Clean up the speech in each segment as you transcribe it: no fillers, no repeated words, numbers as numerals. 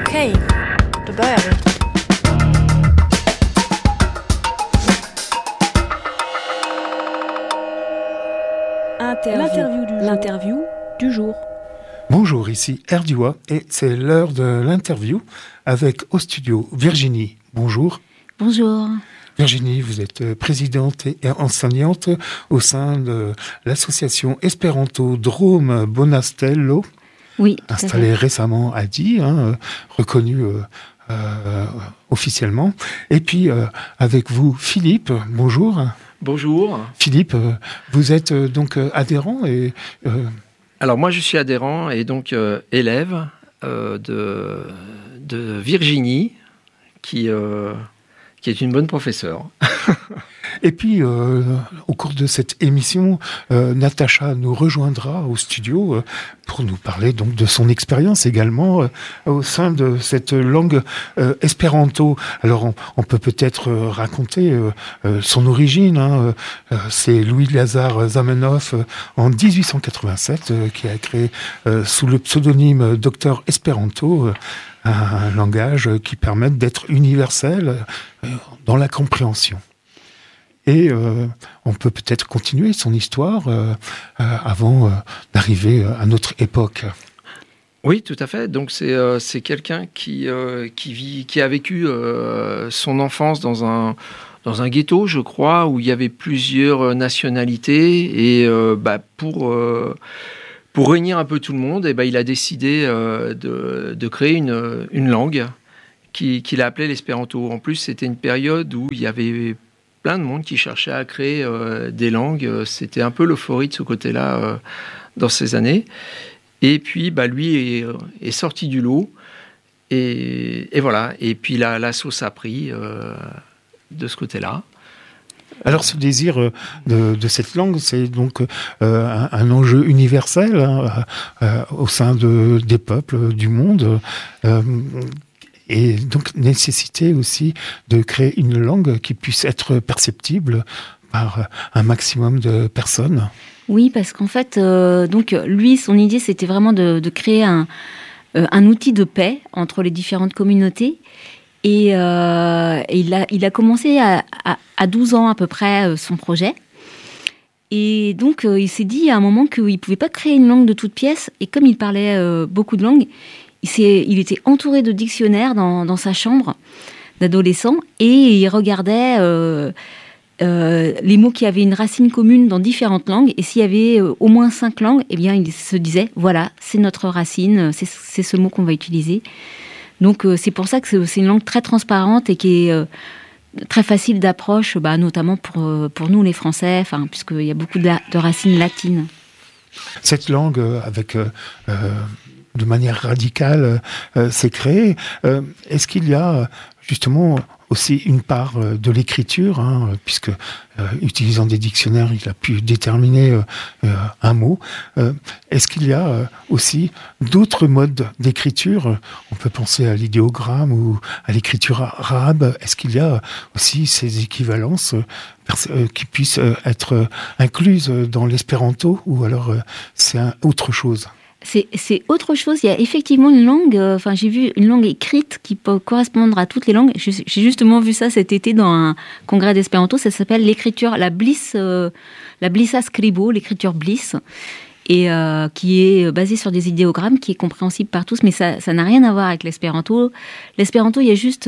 Okej, då börjar vi. L'interview du jour. Bonjour, ici Erdua et c'est l'heure de l'interview avec au studio Virginie. Bonjour. Bonjour. Virginie, vous êtes présidente et enseignante au sein de l'association Esperanto Drôme Bonastello. Oui, installée récemment à Die, reconnue officiellement. Et puis avec vous, Philippe. Bonjour. Bonjour. Philippe, vous êtes donc adhérent et... Alors moi je suis adhérent et donc élève de Virginie qui est une bonne professeure. Et puis, au cours de cette émission, Natacha nous rejoindra au studio pour nous parler donc de son expérience également au sein de cette langue espéranto. Alors, on peut peut-être raconter son origine. C'est Louis-Lazare Zamenhof en 1887 qui a créé sous le pseudonyme Docteur Esperanto un langage qui permet d'être universel dans la compréhension. Et on peut peut-être continuer son histoire avant d'arriver à notre époque. Oui, tout à fait. Donc c'est quelqu'un qui a vécu son enfance dans un ghetto, je crois, où il y avait plusieurs nationalités et pour réunir un peu tout le monde, il a décidé de créer une langue qu'il a appelée l'espéranto. En plus, c'était une période où il y avait plein de monde qui cherchait à créer des langues. C'était un peu l'euphorie de ce côté-là dans ces années. Et puis, lui est sorti du lot. Et voilà. Et puis, la sauce a pris de ce côté-là. Alors, ce désir de cette langue, c'est donc un enjeu universel au sein des peuples du monde. Et donc, nécessité aussi de créer une langue qui puisse être perceptible par un maximum de personnes. Oui, parce qu'en fait, lui, son idée, c'était vraiment de créer un outil de paix entre les différentes communautés. Et il a commencé à 12 ans à peu près son projet. Et donc, il s'est dit à un moment qu'il ne pouvait pas créer une langue de toutes pièces. Et comme il parlait beaucoup de langues, il était entouré de dictionnaires dans sa chambre d'adolescent et il regardait les mots qui avaient une racine commune dans différentes langues. Et s'il y avait au moins 5 langues, eh bien, il se disait, voilà, c'est notre racine, c'est ce mot qu'on va utiliser. Donc, c'est pour ça que c'est une langue très transparente et qui est très facile d'approche, notamment pour nous, les Français, puisqu'il y a beaucoup de racines latines. Cette langue, avec... de manière radicale, s'est créée. Est-ce qu'il y a justement aussi une part de l'écriture, puisque utilisant des dictionnaires, il a pu déterminer un mot. Est-ce qu'il y a aussi d'autres modes d'écriture? On peut penser à l'idéogramme ou à l'écriture arabe. Est-ce qu'il y a aussi ces équivalences qui puissent être incluses dans l'espéranto, ou alors c'est autre chose? C'est autre chose. Il y a effectivement une langue, j'ai vu une langue écrite qui peut correspondre à toutes les langues. J'ai justement vu ça cet été dans un congrès d'espéranto. Ça s'appelle l'écriture, la blissa scribo, l'écriture bliss, et qui est basée sur des idéogrammes, qui est compréhensible par tous, mais ça n'a rien à voir avec l'espéranto. L'espéranto, il y a juste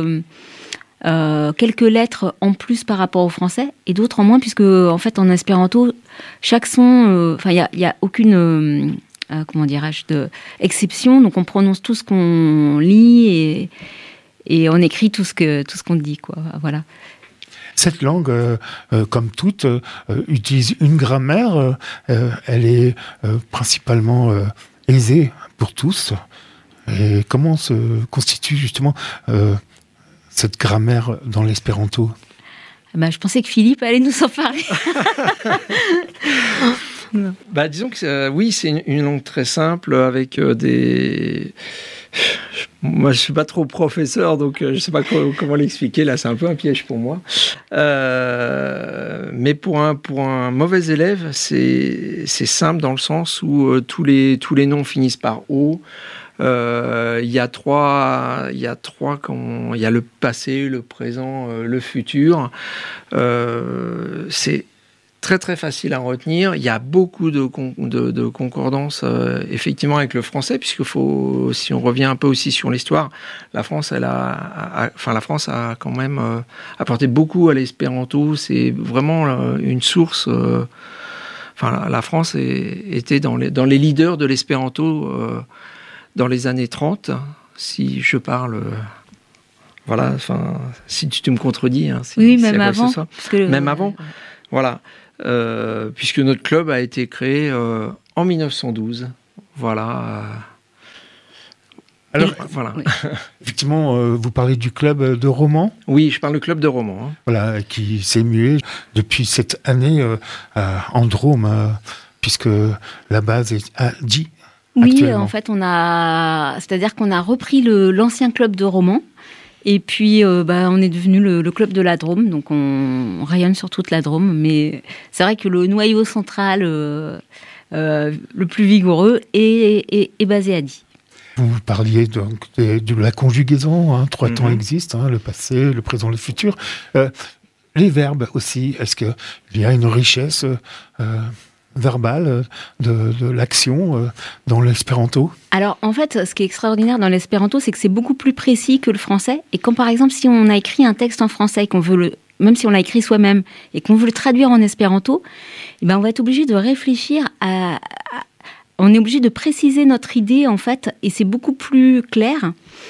quelques lettres en plus par rapport au français et d'autres en moins, puisque en fait en espéranto, chaque son, il y a aucune exception, donc on prononce tout ce qu'on lit et on écrit tout ce qu'on dit, quoi. Voilà. Cette langue, comme toutes, utilise une grammaire. Elle est principalement aisée pour tous. Et comment se constitue justement cette grammaire dans l'espéranto? Je pensais que Philippe allait nous en parler. Disons que oui, c'est une langue très simple avec des... Moi, je suis pas trop professeur, donc je sais pas comment l'expliquer. Là, c'est un peu un piège pour moi. Mais pour un mauvais élève, c'est simple dans le sens où tous les noms finissent par O. Il y a le passé, le présent, le futur. C'est très très facile à retenir. Il y a beaucoup de concordances effectivement avec le français, puisque si on revient un peu aussi sur l'histoire, la France a quand même apporté beaucoup à l'espéranto. C'est vraiment une source. La France était dans les leaders de l'espéranto dans les années 30. Si je parle. Si tu me contredis. Oui, même avant. Même avant. Voilà. Puisque notre club a été créé en 1912. Voilà. Alors, voilà. Oui. Effectivement, vous parlez du club de Romans. Oui, je parle du club de Romans. Voilà, qui s'est mué depuis cette année en Drôme, puisque la base est à Die. Oui, en fait, c'est-à-dire qu'on a repris l'ancien club de Romans. Et puis, on est devenu le club de la Drôme, donc on rayonne sur toute la Drôme. Mais c'est vrai que le noyau central, le plus vigoureux, est basé à Die. Vous parliez donc de la conjugaison, 3 temps existent, le passé, le présent, le futur. Les verbes aussi, est-ce qu'il y a une richesse verbale de l'action dans l'espéranto? Alors en fait, ce qui est extraordinaire dans l'espéranto, c'est que c'est beaucoup plus précis que le français. Et quand par exemple, si on a écrit un texte en français et qu'on veut même si on l'a écrit soi-même et qu'on veut le traduire en espéranto, on va être obligé de réfléchir on est obligé de préciser notre idée en fait, et c'est beaucoup plus clair.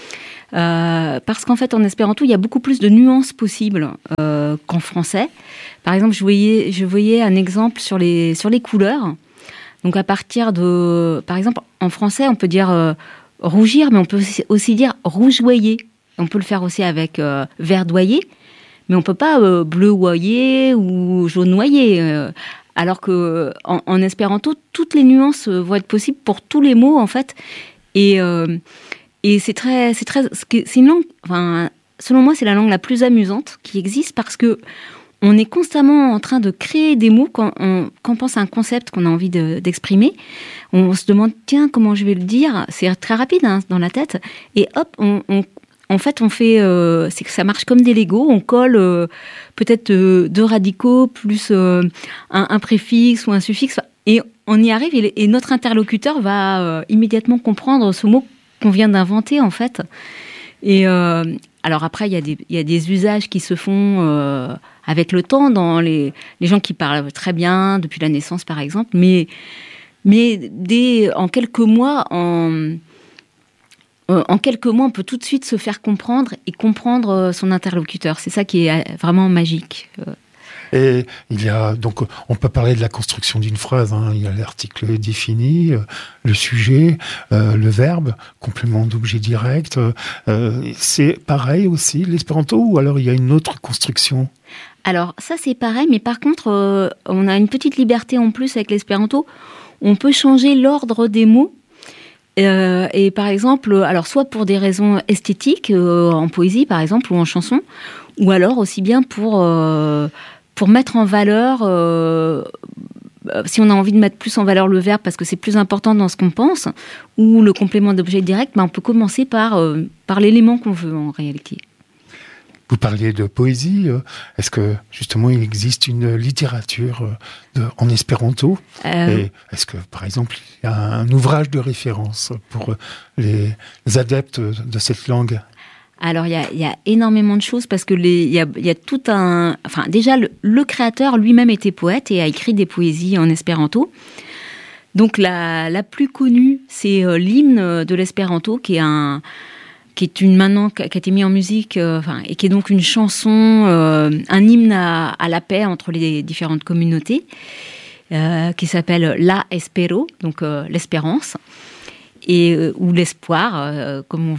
Parce qu'en fait, en espéranto, il y a beaucoup plus de nuances possibles qu'en français. Par exemple, je voyais un exemple sur les couleurs. Donc, à partir de... Par exemple, en français, on peut dire rougir, mais on peut aussi dire rougeoyer. On peut le faire aussi avec verdoyer, mais on ne peut pas bleuoyer ou jauneoyer. Alors qu'en espéranto, toutes les nuances vont être possibles pour tous les mots, en fait. Et c'est une langue, selon moi, c'est la langue la plus amusante qui existe parce que on est constamment en train de créer des mots quand on pense à un concept qu'on a envie d'exprimer. On se demande, tiens, comment je vais le dire? C'est très rapide dans la tête. Et hop, en fait, c'est que ça marche comme des Legos. On colle peut-être 2 radicaux plus un préfixe ou un suffixe. Et on y arrive et notre interlocuteur va immédiatement comprendre ce mot qu'on vient d'inventer, en fait. Et alors après, il y a des usages qui se font avec le temps dans les gens qui parlent très bien depuis la naissance, par exemple. Mais en quelques mois, on peut tout de suite se faire comprendre et comprendre son interlocuteur. C'est ça qui est vraiment magique. Et il y a donc, on peut parler de la construction d'une phrase. Il y a l'article défini, le sujet, le verbe, complément d'objet direct. C'est pareil aussi l'espéranto, ou alors il y a une autre construction? Alors ça c'est pareil, mais par contre on a une petite liberté en plus avec l'espéranto. On peut changer l'ordre des mots. Et par exemple, alors soit pour des raisons esthétiques, en poésie par exemple, ou en chanson, ou alors aussi bien pour mettre en valeur, si on a envie de mettre plus en valeur le verbe parce que c'est plus important dans ce qu'on pense, ou le complément d'objet direct, on peut commencer par l'élément qu'on veut en réalité. Vous parliez de poésie. Est-ce que, justement, il existe une littérature en espéranto? Et est-ce que, par exemple, il y a un ouvrage de référence pour les adeptes de cette langue? Alors, il y a énormément de choses parce que il y a tout un... Enfin, déjà, le créateur lui-même était poète et a écrit des poésies en espéranto. Donc, la plus connue, c'est l'hymne de l'espéranto, qui est maintenant qui a été mis en musique, et qui est donc une chanson, un hymne à la paix entre les différentes communautés, qui s'appelle La Espero, donc l'espérance, ou l'espoir, comme on